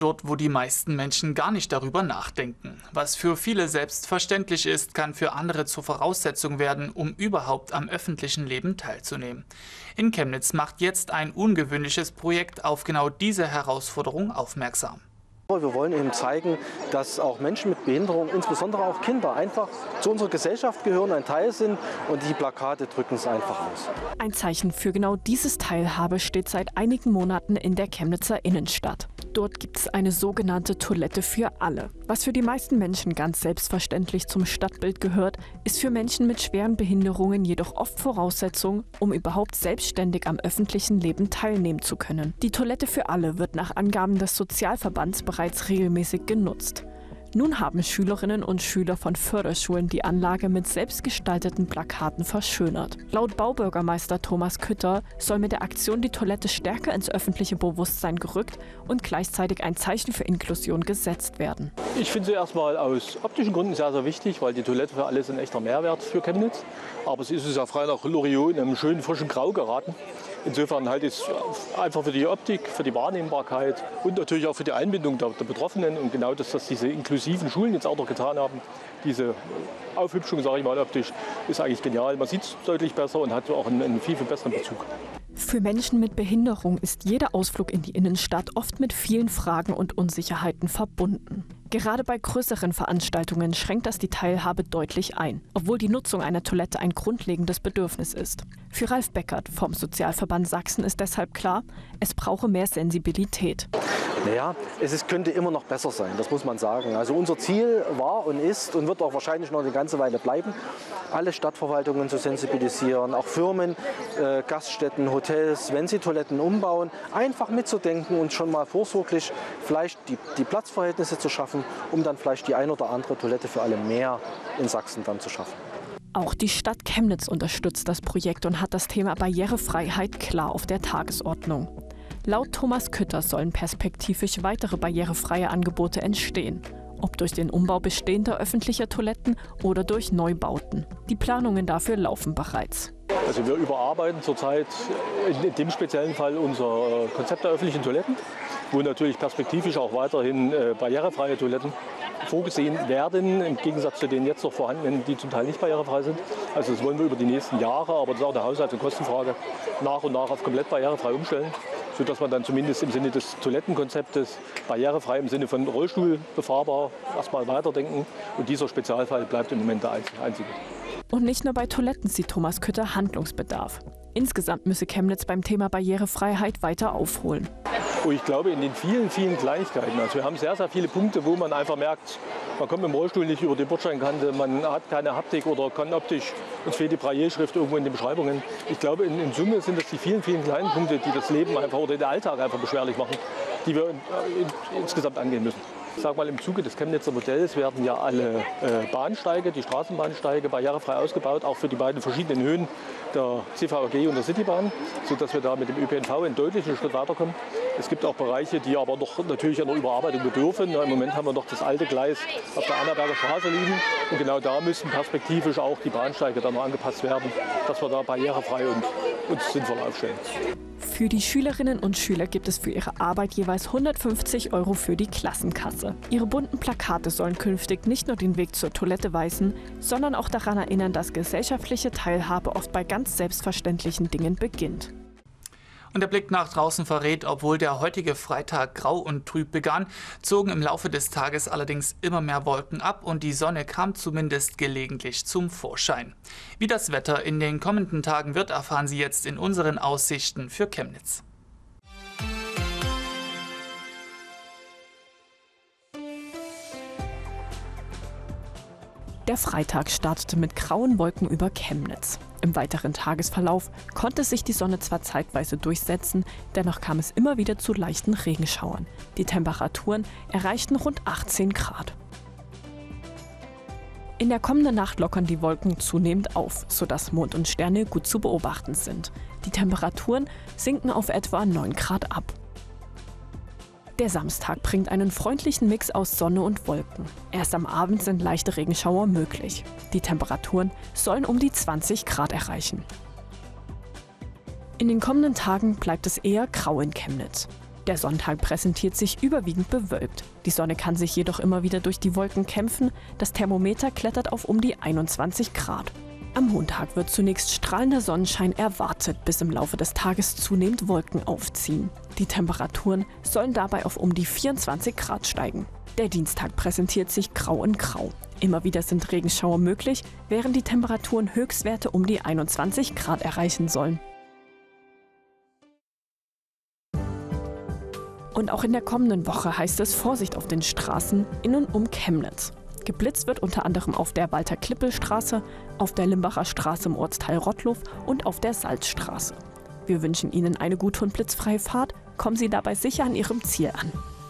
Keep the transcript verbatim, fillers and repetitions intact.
Dort, wo die meisten Menschen gar nicht darüber nachdenken. Was für viele selbstverständlich ist, kann für andere zur Voraussetzung werden, um überhaupt am öffentlichen Leben teilzunehmen. In Chemnitz macht jetzt ein ungewöhnliches Projekt auf genau diese Herausforderung aufmerksam. Wir wollen eben zeigen, dass auch Menschen mit Behinderung, insbesondere auch Kinder, einfach zu unserer Gesellschaft gehören, ein Teil sind, und die Plakate drücken es einfach aus. Ein Zeichen für genau dieses Teilhabe steht seit einigen Monaten in der Chemnitzer Innenstadt. Dort gibt es eine sogenannte Toilette für alle. Was für die meisten Menschen ganz selbstverständlich zum Stadtbild gehört, ist für Menschen mit schweren Behinderungen jedoch oft Voraussetzung, um überhaupt selbstständig am öffentlichen Leben teilnehmen zu können. Die Toilette für alle wird nach Angaben des Sozialverbands bereits regelmäßig genutzt. Nun haben Schülerinnen und Schüler von Förderschulen die Anlage mit selbstgestalteten Plakaten verschönert. Laut Baubürgermeister Thomas Kütter soll mit der Aktion die Toilette stärker ins öffentliche Bewusstsein gerückt und gleichzeitig ein Zeichen für Inklusion gesetzt werden. Ich finde sie erstmal aus optischen Gründen sehr, sehr wichtig, weil die Toilette für alle ist ein echter Mehrwert für Chemnitz. Aber sie ist es ja frei nach Loriot in einem schönen frischen Grau geraten. Insofern halte ich es einfach für die Optik, für die Wahrnehmbarkeit und natürlich auch für die Einbindung der, der Betroffenen. Und genau das, was diese inklusiven Schulen jetzt auch noch getan haben, diese Aufhübschung, sage ich mal optisch, ist eigentlich genial. Man sieht es deutlich besser und hat auch einen, einen viel, viel besseren Bezug. Für Menschen mit Behinderung ist jeder Ausflug in die Innenstadt oft mit vielen Fragen und Unsicherheiten verbunden. Gerade bei größeren Veranstaltungen schränkt das die Teilhabe deutlich ein, obwohl die Nutzung einer Toilette ein grundlegendes Bedürfnis ist. Für Ralf Beckert vom Sozialverband Sachsen ist deshalb klar, es brauche mehr Sensibilität. Naja, es ist, könnte immer noch besser sein, das muss man sagen. Also unser Ziel war und ist und wird auch wahrscheinlich noch eine ganze Weile bleiben, alle Stadtverwaltungen zu sensibilisieren, auch Firmen, äh, Gaststätten, Hotels, wenn sie Toiletten umbauen, einfach mitzudenken und schon mal vorsorglich vielleicht die, die Platzverhältnisse zu schaffen, um dann vielleicht die ein oder andere Toilette für alle mehr in Sachsen dann zu schaffen. Auch die Stadt Chemnitz unterstützt das Projekt und hat das Thema Barrierefreiheit klar auf der Tagesordnung. Laut Thomas Kütter sollen perspektivisch weitere barrierefreie Angebote entstehen, ob durch den Umbau bestehender öffentlicher Toiletten oder durch Neubauten. Die Planungen dafür laufen bereits. Also wir überarbeiten zurzeit in dem speziellen Fall unser Konzept der öffentlichen Toiletten, wo natürlich perspektivisch auch weiterhin barrierefreie Toiletten vorgesehen werden, im Gegensatz zu den jetzt noch vorhandenen, die zum Teil nicht barrierefrei sind. Also das wollen wir über die nächsten Jahre, aber das ist auch eine Haushalts- und Kostenfrage, nach und nach auf komplett barrierefrei umstellen, sodass man dann zumindest im Sinne des Toilettenkonzeptes barrierefrei im Sinne von Rollstuhl befahrbar erstmal weiterdenken. Und dieser Spezialfall bleibt im Moment der einzige. Und nicht nur bei Toiletten sieht Thomas Kütter Handlungsbedarf. Insgesamt müsse Chemnitz beim Thema Barrierefreiheit weiter aufholen. Und ich glaube, in den vielen, vielen Kleinigkeiten, also wir haben sehr, sehr viele Punkte, wo man einfach merkt, man kommt mit dem Rollstuhl nicht über die Bordsteinkante, man hat keine Haptik oder kann optisch, uns fehlt die Brailleschrift irgendwo in den Beschreibungen. Ich glaube, in, in Summe sind das die vielen, vielen kleinen Punkte, die das Leben einfach oder den Alltag einfach beschwerlich machen, die wir in, in, insgesamt angehen müssen. Ich sage mal, im Zuge des Chemnitzer Modells werden ja alle äh, Bahnsteige, die Straßenbahnsteige, barrierefrei ausgebaut, auch für die beiden verschiedenen Höhen der C V A G und der Citybahn, sodass wir da mit dem Ö P N V einen deutlichen Schritt weiterkommen. Es gibt auch Bereiche, die aber noch natürlich einer Überarbeitung bedürfen. Ja, im Moment haben wir noch das alte Gleis auf der Annaberger Straße liegen. Und genau da müssen perspektivisch auch die Bahnsteige dann noch angepasst werden, dass wir da barrierefrei und uns sinnvoll aufstellen. Für die Schülerinnen und Schüler gibt es für ihre Arbeit jeweils hundertfünfzig Euro für die Klassenkasse. Ihre bunten Plakate sollen künftig nicht nur den Weg zur Toilette weisen, sondern auch daran erinnern, dass gesellschaftliche Teilhabe oft bei ganz selbstverständlichen Dingen beginnt. Und der Blick nach draußen verrät, obwohl der heutige Freitag grau und trüb begann, zogen im Laufe des Tages allerdings immer mehr Wolken ab und die Sonne kam zumindest gelegentlich zum Vorschein. Wie das Wetter in den kommenden Tagen wird, erfahren Sie jetzt in unseren Aussichten für Chemnitz. Der Freitag startete mit grauen Wolken über Chemnitz. Im weiteren Tagesverlauf konnte sich die Sonne zwar zeitweise durchsetzen, dennoch kam es immer wieder zu leichten Regenschauern. Die Temperaturen erreichten rund achtzehn Grad. In der kommenden Nacht lockern die Wolken zunehmend auf, sodass Mond und Sterne gut zu beobachten sind. Die Temperaturen sinken auf etwa neun Grad ab. Der Samstag bringt einen freundlichen Mix aus Sonne und Wolken. Erst am Abend sind leichte Regenschauer möglich. Die Temperaturen sollen um die zwanzig Grad erreichen. In den kommenden Tagen bleibt es eher grau in Chemnitz. Der Sonntag präsentiert sich überwiegend bewölkt. Die Sonne kann sich jedoch immer wieder durch die Wolken kämpfen. Das Thermometer klettert auf um die einundzwanzig Grad. Am Montag wird zunächst strahlender Sonnenschein erwartet, bis im Laufe des Tages zunehmend Wolken aufziehen. Die Temperaturen sollen dabei auf um die vierundzwanzig Grad steigen. Der Dienstag präsentiert sich grau in grau. Immer wieder sind Regenschauer möglich, während die Temperaturen Höchstwerte um die einundzwanzig Grad erreichen sollen. Und auch in der kommenden Woche heißt es Vorsicht auf den Straßen in und um Chemnitz. Geblitzt wird unter anderem auf der Walter-Klippel-Straße, auf der Limbacher Straße im Ortsteil Rottlow und auf der Salzstraße. Wir wünschen Ihnen eine gute und blitzfreie Fahrt. Kommen Sie dabei sicher an Ihrem Ziel an.